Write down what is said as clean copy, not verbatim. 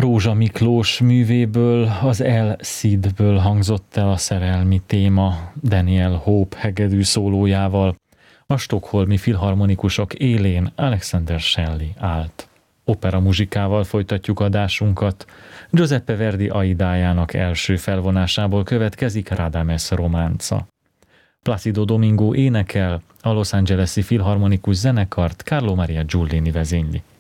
Rózsa Miklós művéből, az El Cidből hangzott el a szerelmi téma Daniel Hope hegedű szólójával. A stockholmi filharmonikusok élén Alexander Shelley állt. Opera muzsikával folytatjuk adásunkat. Giuseppe Verdi Aidájának első felvonásából következik Radames románca. Placido Domingo énekel, a Los Angeles-i filharmonikus zenekart Carlo Maria Giulini vezényli.